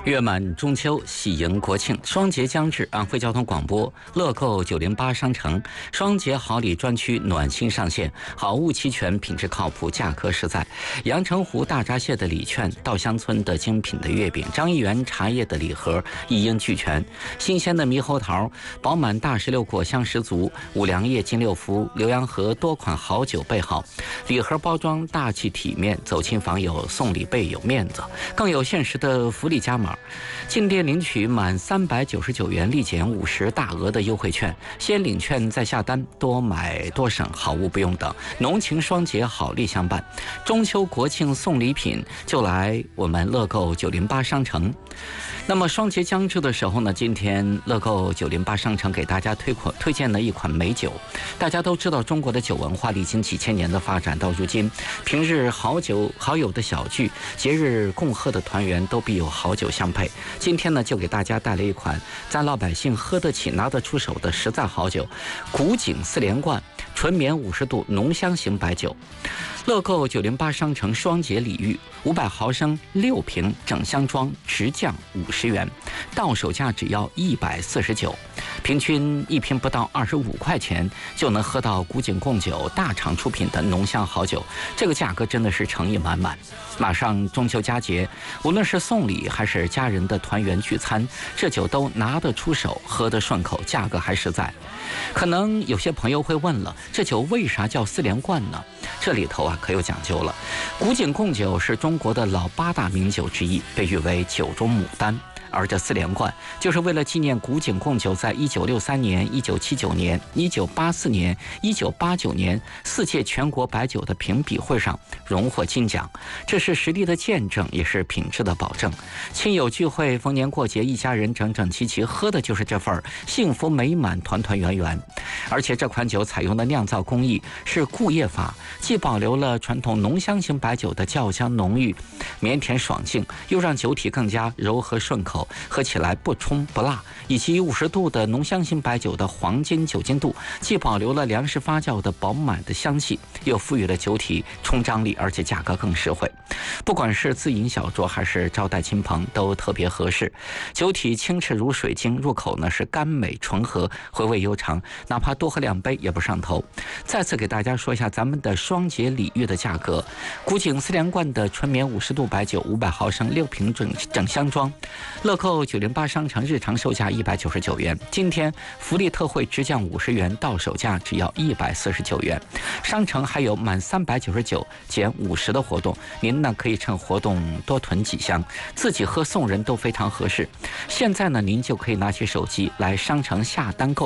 月满中秋，喜迎国庆，双节将至，安徽交通广播乐购908商城双节好礼专区暖心上线，好物齐全，品质靠谱，价格实在。阳澄湖大闸蟹的礼券，稻香村的精品的月饼，张一元茶叶的礼盒一应俱全。新鲜的猕猴桃，饱满大石榴果香十足，五粮液金六福，浏阳河多款好酒备好。礼盒包装大气体面，走亲访友送礼倍有面子，更有限时的福利加码。进店领取满399元立减50大额的优惠券，先领券再下单，多买多省，好物不用等，浓情双节好礼相伴。中秋国庆送礼品就来我们乐购908商城。那么双节将至的时候呢，今天乐购908商城给大家推荐了一款美酒。大家都知道，中国的酒文化历经几千年的发展，到如今平日好友的小聚，节日共贺的团圆，都必有好酒相配。今天呢，就给大家带来一款咱老百姓喝得起拿得出手的实在好酒，古井4连冠纯棉50度浓香型白酒。乐购908商城双节礼遇，500毫升6瓶整箱装，直降50元，到手价只要149，平均一瓶不到25块钱就能喝到古井贡酒大厂出品的浓香好酒，这个价格真的是诚意满满。马上中秋佳节，无论是送礼还是家人的团圆聚餐，这酒都拿得出手，喝得顺口，价格还实在。可能有些朋友会问了，这酒为啥叫4连冠呢？这里头可有讲究了。古井贡酒是中国的老8大名酒之一，被誉为酒中牡丹。而这4连冠就是为了纪念古井贡酒在1963年、1979年、1984年、1989年4届全国白酒的评比会上荣获金奖，这是实力的见证，也是品质的保证。亲友聚会、逢年过节，一家人整整齐齐，喝的就是这份幸福美满、团团圆圆。而且这款酒采用的酿造工艺是固液法，既保留了传统浓香型白酒的酵香浓郁、绵甜爽净，又让酒体更加柔和顺口，喝起来不冲不辣，以及50度的浓香型白酒的黄金酒精度，既保留了粮食发酵的饱满的香气，又赋予了酒体冲张力，而且价格更实惠。不管是自饮小酌还是招待亲朋，都特别合适。酒体清澈如水晶，入口呢是甘美醇和，回味悠长，哪怕多喝2杯也不上头。再次给大家说一下咱们的双节礼遇的价格：古井4连冠的纯棉50度白酒500毫升6瓶整箱装，乐购908商城日常售价199元，今天福利特惠直降50元，到手价只要149元。商城还有满399减50的活动，您呢可以趁活动多囤几箱，自己喝送人都非常合适。现在呢，您就可以拿起手机来商城下单购。